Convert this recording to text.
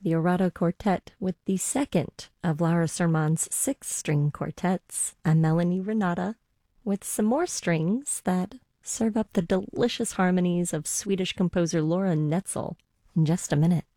the Orado Quartet with the second of Laura Sermon's 6-string quartets, a Melanie Renata, with some more strings that serve up the delicious harmonies of Swedish composer Laura Netzel in just a minute.